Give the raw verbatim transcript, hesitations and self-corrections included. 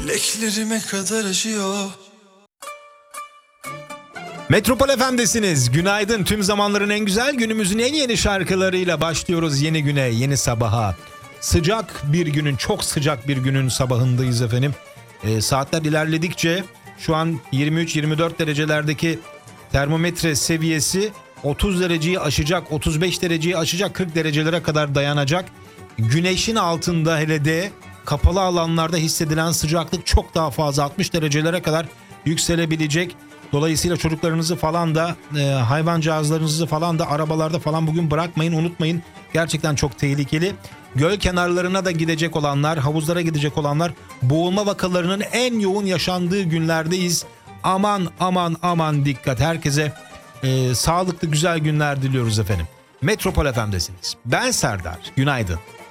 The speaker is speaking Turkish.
bileklerime kadar acıyor. Metropol F M'desiniz. Günaydın. Tüm zamanların en güzel, günümüzün en yeni şarkılarıyla başlıyoruz yeni güne, yeni sabaha. Sıcak bir günün, çok sıcak bir günün sabahındayız efendim. E, saatler ilerledikçe şu an yirmi üç yirmi dört derecelerdeki termometre seviyesi otuz dereceyi aşacak, otuz beş dereceyi aşacak, kırk derecelere kadar dayanacak. Güneşin altında, hele de kapalı alanlarda hissedilen sıcaklık çok daha fazla, altmış derecelere kadar yükselebilecek. Dolayısıyla çocuklarınızı falan da e, hayvancağızlarınızı falan da arabalarda falan bugün bırakmayın, unutmayın. Gerçekten çok tehlikeli. Göl kenarlarına da gidecek olanlar, havuzlara gidecek olanlar, boğulma vakalarının en yoğun yaşandığı günlerdeyiz. Aman aman aman dikkat. Herkese e, sağlıklı güzel günler diliyoruz efendim. Metropol F M'desiniz. Ben Serdar. Günaydın.